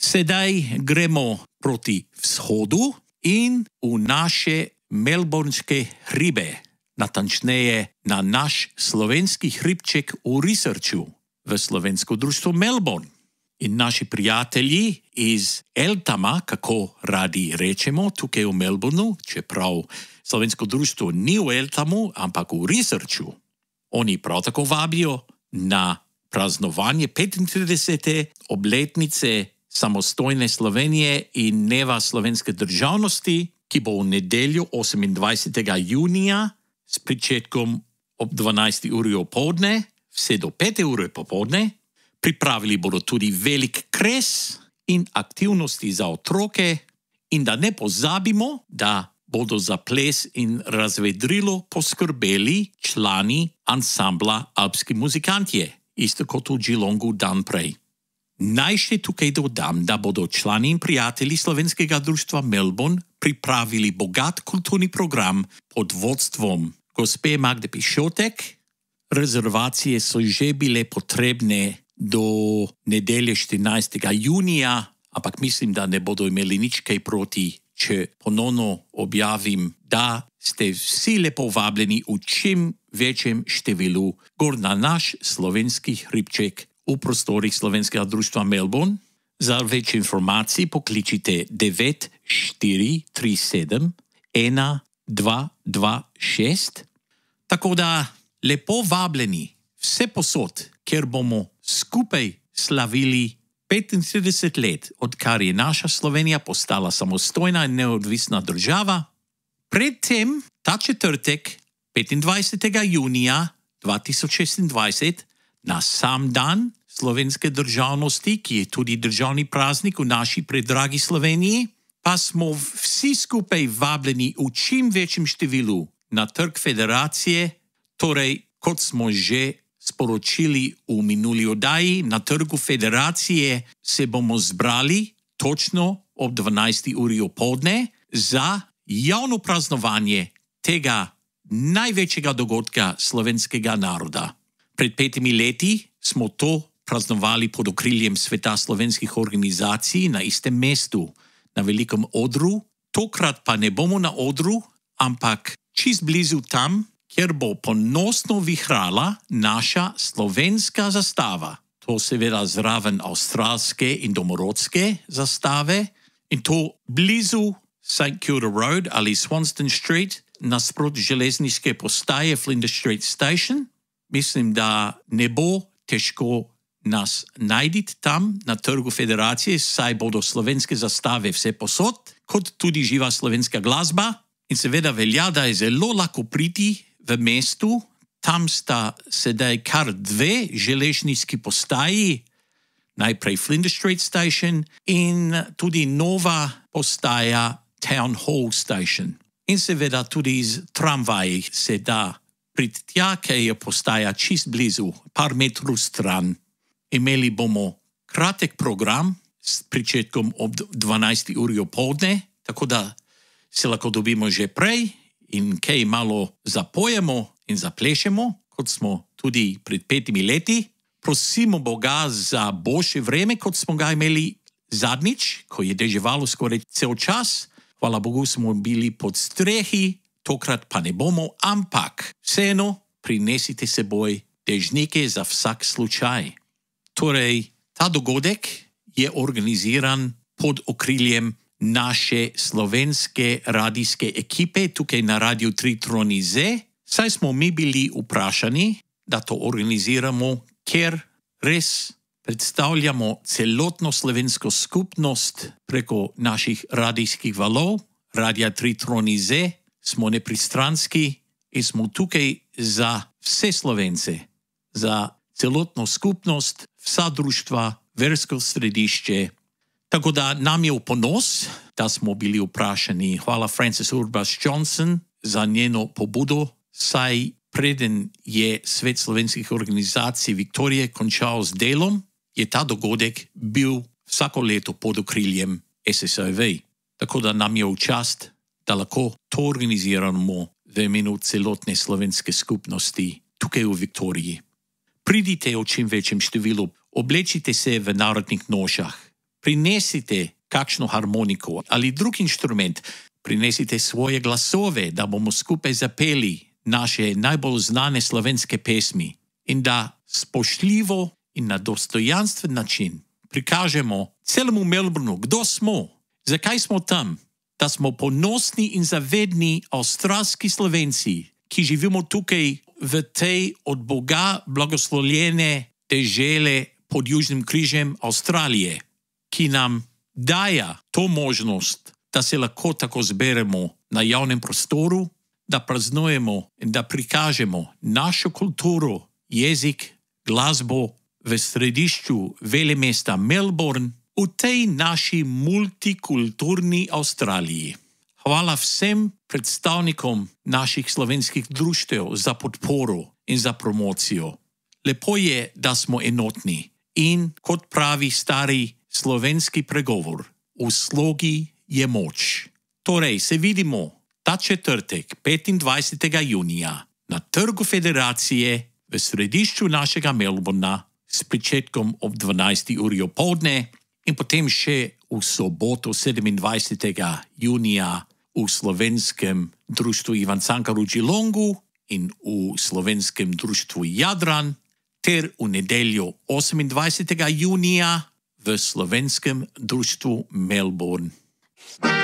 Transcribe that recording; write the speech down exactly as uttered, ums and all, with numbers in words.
Sedaj gremo proti vzhodu in v naše melbourneške hribe, natančneje na naš slovenski hribček v Researchu v Slovensko društvo Melbourne. In naši prijatelji iz Elthama, kako radi rečemo tukaj v Melbourneu, čeprav Slovensko društvo ni v Elthamu, ampak v Researchu, oni prav tako vabijo na praznovanje petintridesete obletnice samostojne Slovenije in dneva slovenske državnosti, ki bo v nedeljo osemindvajsetega junija s pričetkom ob dvanajsti uri opoldne, vse do pete ure popoldne. Pripravili bodo tudi velik kres in aktivnosti za otroke in da ne pozabimo, da bodo za ples in razvedrilo poskrbeli člani ansambla Alpski muzikantje, isto kot v Geelongu dan prej. Naj še tukaj dodam, da bodo člani in prijatelji Slovenskega društva Melbourne pripravili bogat kulturni program pod vodstvom gospe Magde Pišotek. Rezervacije so že bile potrebne do nedelje štirinajstega junija, ampak mislim, da ne bodo imeli nič kaj proti, če ponovno objavim, da ste vsi lepo vabljeni v čim večjem številu gor na naš slovenski hribček v prostorih Slovenskega društva Melbourne. Za več informacij pokličite devet štiri tri sedem ena dva dva šest. Tako da lepo vabljeni vse posod, ker bomo skupaj slavili petintrideset let, odkar je naša Slovenija postala samostojna in neodvisna država. Predtem, ta četrtek, petindvajsetega junija dva tisoč šestindvajset, na sam dan slovenske državnosti, ki je tudi državni praznik v naši predragi Sloveniji, pa smo vsi skupaj vabljeni v čim večjem številu na trg Federacije, torej, kot smo že sporočili v minuli oddaji, na trgu Federacije se bomo zbrali točno ob dvanajsti uri opoldne za javno praznovanje tega največjega dogodka slovenskega naroda. Pred petimi leti smo to praznovali pod okriljem Sveta slovenskih organizacij na istem mestu, na velikem odru. Tokrat pa ne bomo na odru, ampak čist blizu tam, kjer bo ponosno vihrala naša slovenska zastava. To seveda zraven avstralske in domorodske zastave in to blizu Saint Kilda Road ali Swanston Street nasprot železniške postaje Flinders Street Station. Mislim, da ne bo težko nas najditi tam na trgu Federacije, saj bodo slovenske zastave vse posod, kot tudi živa slovenska glasba. In seveda velja, da je zelo lahko priti v mestu. Tam sta sedaj kar dve železniški postaji, najprej Flinders Street Station in tudi nova postaja Town Hall Station. In seveda tudi z tramvaji se da priti tja, ker je postaja čist blizu, par metrov stran. Imeli bomo kratek program s pričetkom ob dvanajsti uri opoldne, tako da se lahko dobimo že prej in kaj malo zapojemo in zaplešemo, kot smo tudi pred petimi leti. Prosimo Boga za boljše vreme, kot smo ga imeli zadnjič, ko je deževalo skoraj cel čas. Hvala Bogu smo bili pod strehi, tokrat pa ne bomo, ampak vseeno prinesite seboj dežnike za vsak slučaj. Torej, ta dogodek je organiziran pod okriljem naše slovenske radijske ekipe tukaj na Radio tri Tronize, saj smo mi bili vprašani, da to organiziramo, ker res predstavljamo celotno slovensko skupnost preko naših radijskih valov. Radio tri Tronize, smo nepristranski in smo tukaj za vse Slovence, za celotno skupnost, vsa društva, versko središče. Tako da nam je v ponos, da smo bili vprašani. Hvala Frances Urbas Johnson za njeno pobudo, saj preden je Svet slovenskih organizacij Viktorije končal z delom, je ta dogodek bil vsako leto pod okriljem S S I V. Tako da nam je v čast, da lahko to organiziramo v imenu celotne slovenske skupnosti tukaj v Viktoriji. Pridite v čim večjem številu, oblečite se v narodnih nošah, prinesite kakšno harmoniko ali drug inštrument, prinesite svoje glasove, da bomo skupaj zapeli naše najbolj znane slovenske pesmi in da spoštljivo in na dostojanstven način prikažemo celemu Melbournu, kdo smo, zakaj smo tam, da smo ponosni in zavedni avstralski Slovenci, ki živimo tukaj v tej od Boga blagoslovljene dežele pod Južnim križem Avstralije, ki nam daje to možnost, da se lahko tako zberemo na javnem prostoru, da praznujemo in da prikažemo našo kulturo, jezik, glasbo v središču velemesta Melbourne v tej naši multikulturni Avstraliji. Hvala vsem predstavnikom naših slovenskih društev za podporo in za promocijo. Lepo je, da smo enotni in kot pravi stari slovenski pregovor, v slogi je moč. Torej, se vidimo ta četrtek, petindvajsetega junija, na Trgu Federacije v središču našega Melbourna s pričetkom ob dvanajsti uri opoldne in potem še v soboto, sedemindvajsetega junija v Slovenskem društvu Ivan Cankar v Geelongu in v Slovenskem društvu Jadran ter v nedeljo osemindvajsetega junija v Slovenskem društvu Melbourne.